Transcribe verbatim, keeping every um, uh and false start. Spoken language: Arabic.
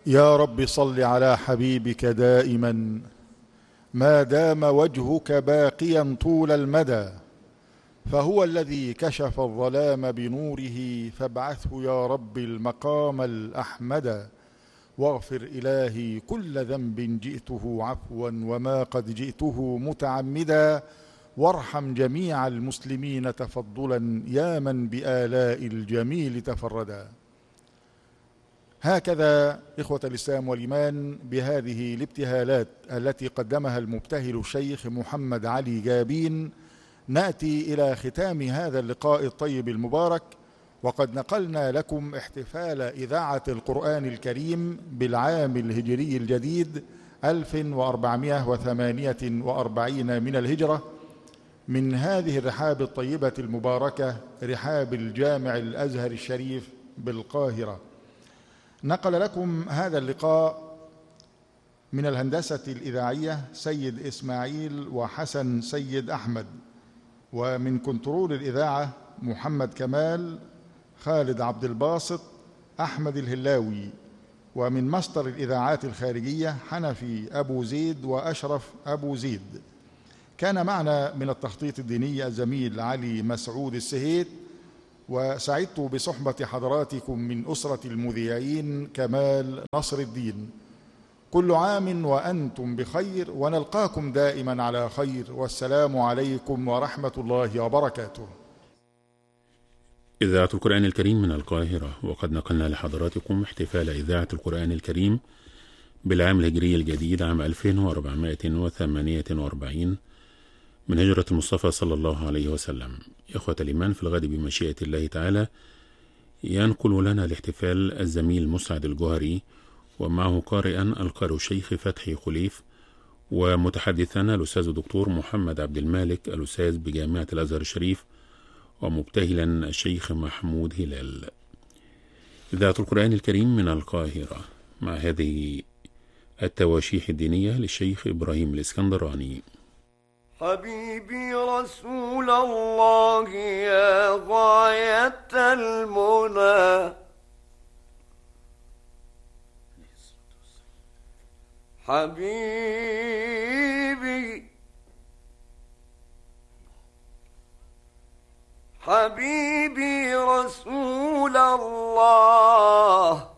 يا رب صل على حبيبك دائما ما دام وجهك باقيا طول المدى، فهو الذي كشف الظلام بنوره، فابعثه يا رب المقام الأحمد. واغفر إلهي كل ذنب جئته عفوا وما قد جئته متعمدا، وارحم جميع المسلمين تفضلا يا من بآلاء الجميل تفردا. هكذا إخوة الإسلام والإيمان، بهذه الابتهالات التي قدمها المبتهل الشيخ محمد علي جابين، نأتي إلى ختام هذا اللقاء الطيب المبارك، وقد نقلنا لكم احتفال إذاعة القرآن الكريم بالعام الهجري الجديد ألف وأربعمائة وثمانية وأربعين من الهجرة، من هذه الرحاب الطيبة المباركة، رحاب الجامع الأزهر الشريف بالقاهرة. نقل لكم هذا اللقاء من الهندسة الإذاعية سيد إسماعيل وحسن سيد أحمد، ومن كنترول الإذاعة محمد كمال، خالد عبد الباسط، أحمد الهلاوي، ومن مصدر الإذاعات الخارجية حنفي أبو زيد وأشرف أبو زيد. كان معنا من التخطيط الديني الزميل علي مسعود السهيت، وسعدت بصحبة حضراتكم من أسرة المذيعين كمال نصر الدين. كل عام وأنتم بخير، ونلقاكم دائما على خير، والسلام عليكم ورحمة الله وبركاته. إذاعة القرآن الكريم من القاهرة، وقد نقلنا لحضراتكم احتفال إذاعة القرآن الكريم بالعام الهجري الجديد عام ألف وأربعمائة وثمانية وأربعين من هجرة المصطفى صلى الله عليه وسلم. إخوة الإيمان، في الغد بمشيئة الله تعالى ينقل لنا الاحتفال الزميل مسعد الجوهري، ومعه قارئا القارئ الشيخ فتحي خليف، ومتحدثنا الأستاذ الدكتور محمد عبد المالك الأستاذ بجامعة الأزهر الشريف، ومبتهلا الشيخ محمود هلال. إذاعة القرآن الكريم من القاهرة، مع هذه التواشيح الدينية للشيخ إبراهيم الإسكندراني. حبيبي رسول الله يا غاية المنى، حبيبي حبيبي رسول الله